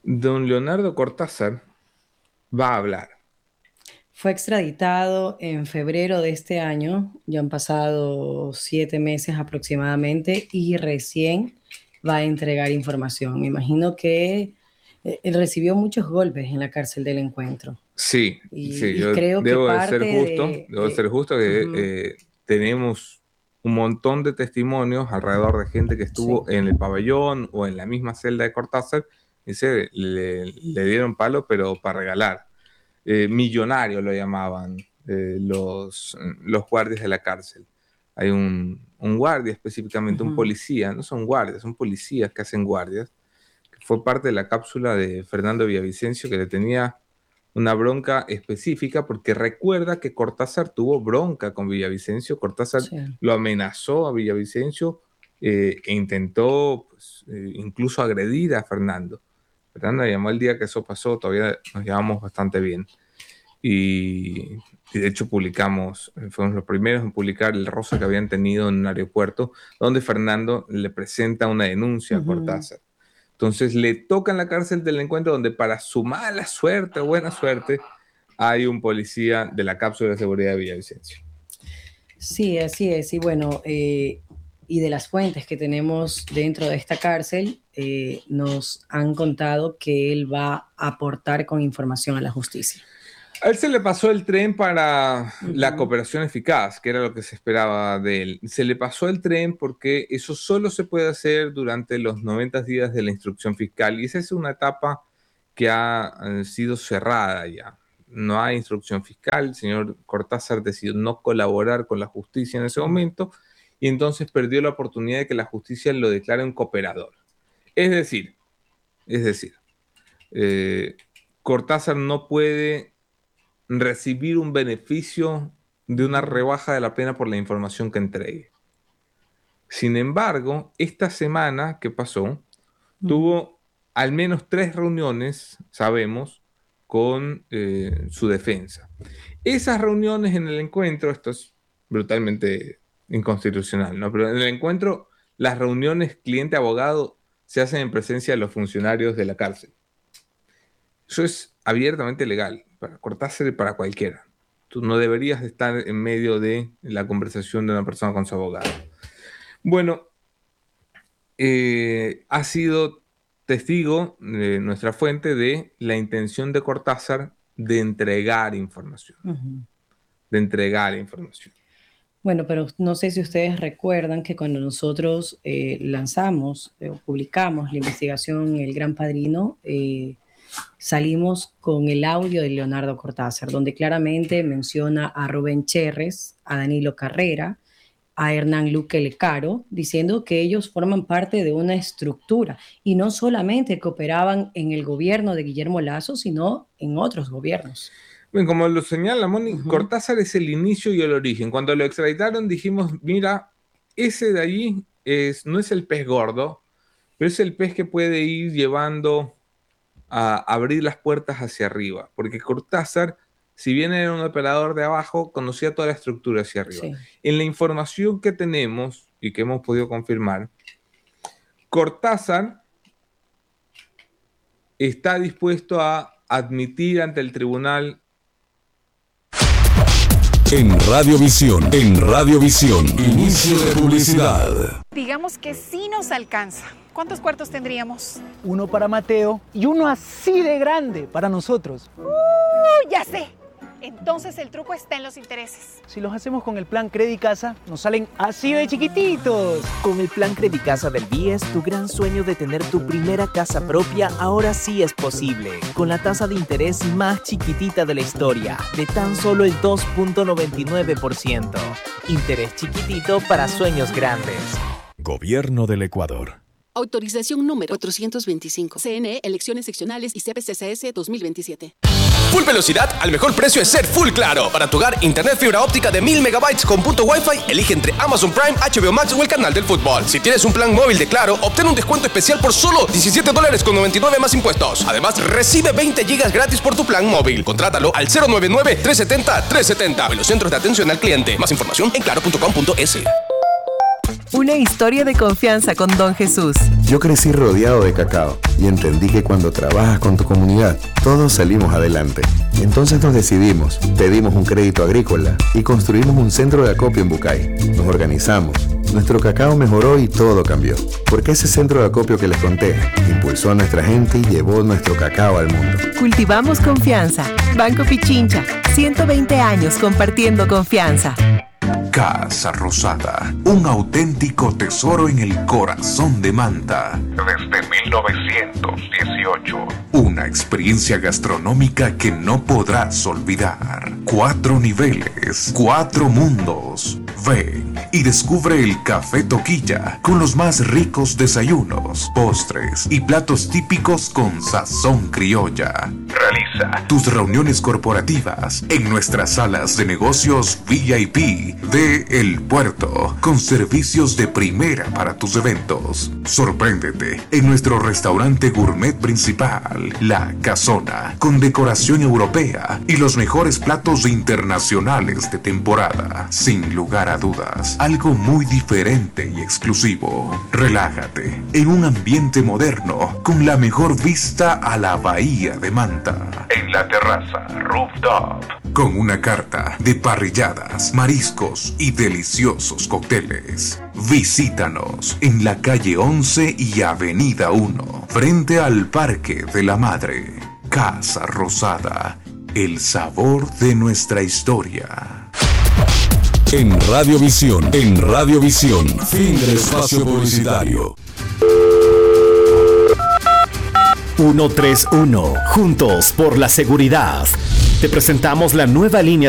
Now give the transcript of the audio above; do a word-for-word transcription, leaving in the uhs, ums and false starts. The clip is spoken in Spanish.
Don Leonardo Cortázar va a hablar. Fue extraditado en febrero de este año, ya han pasado siete meses aproximadamente y recién va a entregar información. Me imagino que eh, él recibió muchos golpes en la cárcel del Encuentro Sí, sí, y, y yo creo que debo de ser parte justo, de... debo de ser de justo que ujú, eh, tenemos un montón de testimonios alrededor de gente que estuvo sí, en el pabellón o en la misma celda de Cortázar y se le, le dieron palo, pero para regalar. Eh, millonario lo llamaban eh, los, los guardias de la cárcel. Hay un, un guardia específicamente, un ujú, policía, no son guardias, son policías que hacen guardias, que fue parte de la cápsula de Fernando Villavicencio que le tenía una bronca específica porque recuerda que Cortázar tuvo bronca con Villavicencio. Cortázar sí. lo amenazó a Villavicencio eh, e intentó pues, eh, incluso agredir a Fernando. Fernando me llamó el día que eso pasó, todavía nos llevamos bastante bien. Y, y de hecho publicamos, fuimos los primeros en publicar el roce que habían tenido en un aeropuerto, donde Fernando le presenta una denuncia a Ujú. Cortázar. Entonces le toca en la cárcel del Encuentro, donde para su mala suerte, buena suerte, hay un policía de la cápsula de seguridad de Villavicencio. Sí, así es. Y bueno, eh, y de las fuentes que tenemos dentro de esta cárcel, eh, nos han contado que él va a aportar con información a la justicia. A él se le pasó el tren para la Ujú, cooperación eficaz, que era lo que se esperaba de él. Se le pasó el tren porque eso solo se puede hacer durante los noventa días de la instrucción fiscal y esa es una etapa que ha eh, sido cerrada ya. No hay instrucción fiscal, el señor Cortázar decidió no colaborar con la justicia en ese sí. momento y entonces perdió la oportunidad de que la justicia lo declare un cooperador. Es decir, es decir, eh, Cortázar no puede recibir un beneficio de una Ujú, rebaja de la pena por la información que entregue. Sin embargo, esta semana que pasó, ujú. tuvo al menos tres reuniones, sabemos, con eh, su defensa. Esas reuniones en el encuentro, esto es brutalmente inconstitucional, ¿no? Pero en el encuentro, las reuniones cliente-abogado se hacen en presencia de los funcionarios de la cárcel. Eso es abiertamente legal, para Cortázar y para cualquiera. Tú no deberías estar en medio de la conversación de una persona con su abogado. Bueno, eh, ha sido testigo de nuestra fuente de la intención de Cortázar de entregar información, Ujú. de entregar información. Bueno, pero no sé si ustedes recuerdan que cuando nosotros eh, lanzamos eh, o publicamos la investigación El Gran Padrino, eh, salimos con el audio de Leonardo Cortázar, donde claramente menciona a Rubén Cherres, a Danilo Carrera, a Hernán Luque Lecaro, diciendo que ellos forman parte de una estructura y no solamente cooperaban en el gobierno de Guillermo Lasso, sino en otros gobiernos. Bien, como lo señala Moni, Ujú, Cortázar es el inicio y el origen. Cuando lo extraditaron dijimos, mira, ese de allí es, no es el pez gordo, pero es el pez que puede ir llevando a abrir las puertas hacia arriba, porque Cortázar, si bien era un operador de abajo, conocía toda la estructura hacia arriba. sí. En la información que tenemos y que hemos podido confirmar, Cortázar está dispuesto a admitir ante el tribunal. En Radiovisión, en Radiovisión, inicio de publicidad. Digamos que sí nos alcanza. ¿Cuántos cuartos tendríamos? Uno para Mateo y uno así de grande para nosotros. ¡Uh, ya sé! Entonces el truco está en los intereses. Si los hacemos con el plan Credicasa, nos salen así de chiquititos. Con el plan Credicasa del B I E S, tu gran sueño de tener tu primera casa propia ahora sí es posible. Con la tasa de interés más chiquitita de la historia, de tan solo el dos punto noventa y nueve por ciento. Interés chiquitito para sueños grandes. Gobierno del Ecuador. Autorización número cuatrocientos veinticinco. C N E, Elecciones Seccionales y C P C C S dos mil veintisiete. Full velocidad al mejor precio es ser Full Claro. Para tu hogar, internet fibra óptica de mil megabytes con punto Wi-Fi, elige entre Amazon Prime, H B O Max o el canal del fútbol. Si tienes un plan móvil de Claro, obtén un descuento especial por solo diecisiete dólares con noventa y nueve más impuestos. Además, recibe veinte gigas gratis por tu plan móvil. Contrátalo al cero nueve nueve, tres siete cero, tres siete cero. En los centros de atención al cliente. Más información en claro punto com punto es. Una historia de confianza con Don Jesús. Yo crecí rodeado de cacao y entendí que cuando trabajas con tu comunidad, todos salimos adelante. Entonces nos decidimos, pedimos un crédito agrícola y construimos un centro de acopio en Bucay. Nos organizamos, nuestro cacao mejoró y todo cambió. Porque ese centro de acopio que les conté impulsó a nuestra gente y llevó nuestro cacao al mundo. Cultivamos confianza. Banco Pichincha, ciento veinte años compartiendo confianza. Casa Rosada, un auténtico tesoro en el corazón de Manta. Desde mil novecientos dieciocho. Una experiencia gastronómica que no podrás olvidar. Cuatro niveles, cuatro mundos. Ven y descubre el Café Toquilla con los más ricos desayunos, postres y platos típicos con sazón criolla. Realiza tus reuniones corporativas en nuestras salas de negocios V I P de El Puerto, con servicios de primera para tus eventos. Sorpréndete en nuestro restaurante gourmet principal, La Casona, con decoración europea y los mejores platos internacionales de temporada. Sin lugar a dudas, algo muy diferente y exclusivo. Relájate en un ambiente moderno con la mejor vista a la bahía de Manta. En la terraza Rooftop, con una carta de parrilladas, mariscos y deliciosos cócteles. Visítanos en la calle once y avenida uno, frente al Parque de la Madre. Casa Rosada, el sabor de nuestra historia. En Radiovisión, en Radiovisión, fin del espacio publicitario. ciento treinta y uno, juntos por la seguridad. Te presentamos la nueva línea